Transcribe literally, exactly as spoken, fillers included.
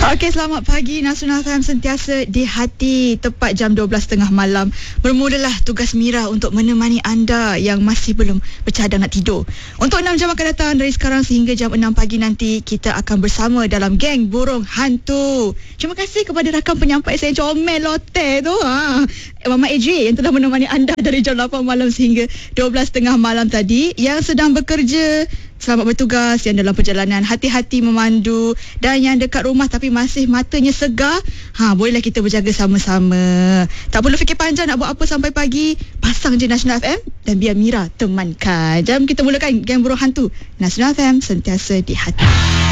Okey, selamat pagi Nasional F M sentiasa di hati. Tepat jam dua belas tiga puluh malam bermulalah tugas Mira untuk menemani anda yang masih belum bercadang nak tidur. Untuk enam jam akan datang dari sekarang sehingga jam enam pagi nanti, kita akan bersama dalam geng Burung Hantu. Terima kasih kepada rakan penyampai saya comel lote tu, ha. Mama A J yang telah menemani anda dari jam lapan malam sehingga dua belas tiga puluh malam tadi. Yang sedang bekerja, selamat bertugas. Yang dalam perjalanan, hati-hati memandu. Dan yang dekat rumah tapi masih matanya segar, ha, bolehlah kita berjaga sama-sama. Tak perlu fikir panjang nak buat apa sampai pagi. Pasang je Nasional F M dan biar Mira temankan. Jom kita mulakan geng Burung Hantu. Nasional F M sentiasa di hati.